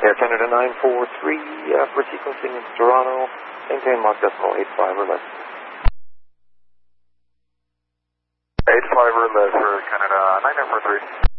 Air Canada 943 for sequencing in Toronto. Maintain Mach decimal 85 or less. 85 or less for Canada 9943.